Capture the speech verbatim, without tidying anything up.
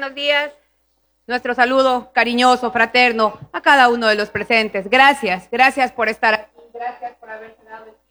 buenos días. Nuestro saludo cariñoso, fraterno, a cada uno de los presentes. Gracias, gracias por estar aquí, gracias por haberse dado el